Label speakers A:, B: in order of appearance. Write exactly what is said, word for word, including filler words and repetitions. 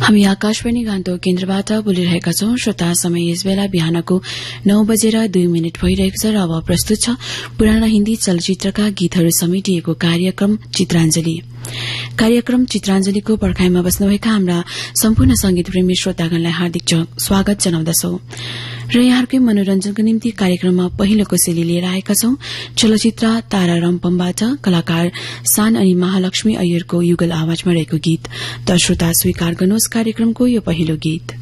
A: हामी आकाशवाणी गान्तोक केन्द्रबाट बोलिरहेका छौं। श्रोता समय यस बेला बिहानको नौ बजेर दुई मिनट भइरहेको छ र अब प्रस्तुत छ पुराना हिन्दी चलचित्रका गीतहरू समेटिएको कार्यक्रम चित्राञ्जली। कार्यक्रम चित्राञ्जलीको पर्खाइमा बस्नुभएका हाम्रा सम्पूर्ण संगीत प्रेमी श्रोतागणलाई हार्दिक स्वागत जनाउँदछौ र यहाँहरूकै मनोरञ्जनको निम्ति कार्यक्रममा पहिलो कोसेली लिएर आएका छौं चलचित्र तारा रम्पमबाट कलाकार सान अनि महालक्ष्मी अय्यरको युगल आवाजमा रहेको गीत। त श्रोता स्वीकार गर्नुहोस् कार्यक्रमको यो पहिलो गीत।